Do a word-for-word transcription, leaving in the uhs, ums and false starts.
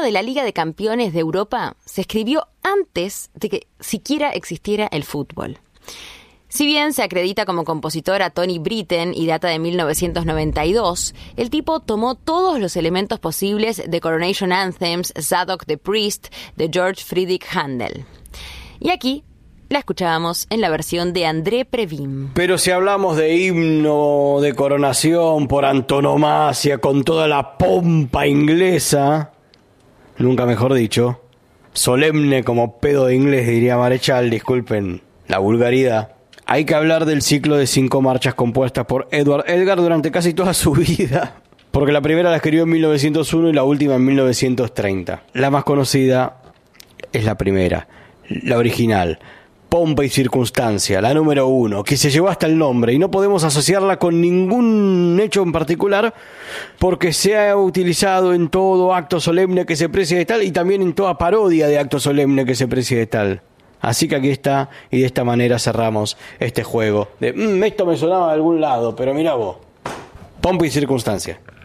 de la Liga de Campeones de Europa se escribió antes de que siquiera existiera el fútbol. Si bien se acredita como compositor a Tony Britten y data de mil novecientos noventa y dos, el tipo tomó todos los elementos posibles de Coronation Anthems, Zadok the Priest, de George Friedrich Händel. Y aquí la escuchábamos en la versión de André Previn. Pero si hablamos de himno de coronación por antonomasia, con toda la pompa inglesa, nunca mejor dicho, solemne como pedo de inglés, diría Marechal, disculpen la vulgaridad, hay que hablar del ciclo de cinco marchas compuestas por Edward Elgar durante casi toda su vida. Porque la primera la escribió en mil novecientos uno y la última en mil novecientos treinta. La más conocida es la primera, la original. Pompa y circunstancia, la número uno, que se llevó hasta el nombre y no podemos asociarla con ningún hecho en particular porque se ha utilizado en todo acto solemne que se precie de tal y también en toda parodia de acto solemne que se precie de tal. Así que aquí está, y de esta manera cerramos este juego de mmm, esto me sonaba de algún lado, pero mirá vos, pompa y circunstancia.